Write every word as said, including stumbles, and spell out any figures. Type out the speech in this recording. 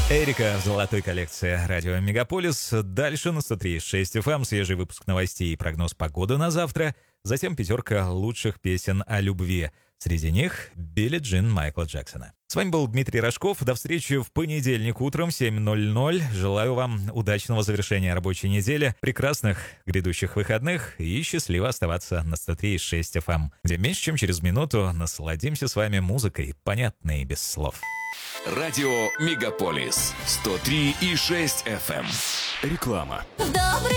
Эрика в золотой коллекции радио Мегаполис. Дальше на сто три и шесть эф эм свежий выпуск новостей и прогноз погоды на завтра. Затем пятерка лучших песен о любви. Среди них Билли Джин Майкла Джексона. С вами был Дмитрий Рожков. До встречи в понедельник утром в семь ноль ноль. Желаю вам удачного завершения рабочей недели, прекрасных грядущих выходных и счастливо оставаться на сто три и шесть эф эм, где меньше чем через минуту насладимся с вами музыкой, понятной и без слов. Радио Мегаполис сто три и шесть эф эм. Реклама. Добрый